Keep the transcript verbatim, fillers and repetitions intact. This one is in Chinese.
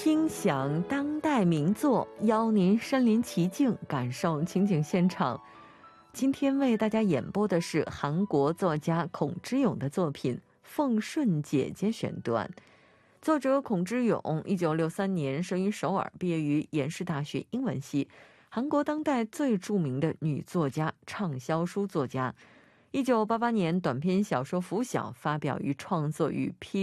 听响当代名作，邀您身临其境，感受情景现场。今天为大家演播的是韩国作家孔之勇的作品《奉顺姐姐》选段。作者孔之勇一九六三年生于首尔，毕业于延世大学英文系，韩国当代最著名的女作家、畅销书作家。一九八八年短篇小说《拂晓》发表于创作与批